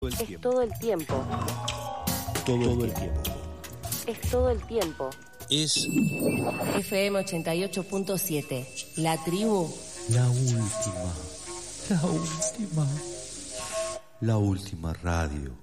Es todo el tiempo. Todo el tiempo. Es todo el tiempo. Es FM 88.7. La tribu. La última. La última radio.